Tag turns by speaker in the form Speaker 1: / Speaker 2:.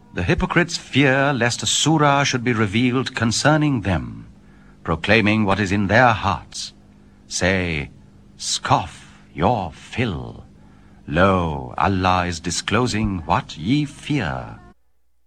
Speaker 1: The hypocrites fear lest a surah should be revealed concerning them, proclaiming what is in their hearts. Say, scoff your fill. Lo, Allah is disclosing what ye fear.